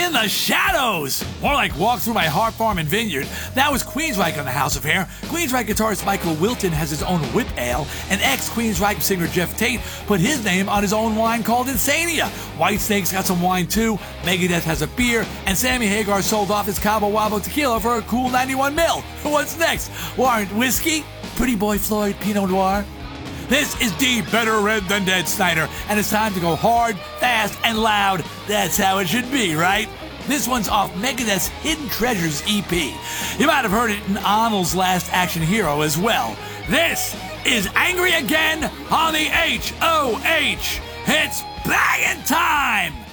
In the Shadows! More like Walk Through My Heart Farm and Vineyard. That was Queensryche on the House of Hair. Queensryche guitarist Michael Wilton has his own whip ale, and ex-Queensryche singer Jeff Tate put his name on his own wine called Insania. Whitesnake's got some wine too, Megadeth has a beer, and Sammy Hagar sold off his Cabo Wabo tequila for a cool 91 mil. What's next? Warrant whiskey? Pretty Boy Floyd Pinot Noir? This is D Better Red Than Dead Snyder, and it's time to go hard, fast, and loud. That's how it should be, right? This one's off Megadeth's Hidden Treasures EP. You might have heard it in Arnold's Last Action Hero as well. This is Angry Again on the HOH. It's bagging time!